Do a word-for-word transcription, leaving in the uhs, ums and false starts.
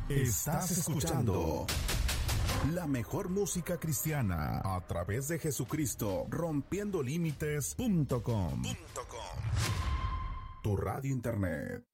Estás escuchando la mejor música cristiana a través de Jesucristo, rompiendo límites punto com. Tu radio internet.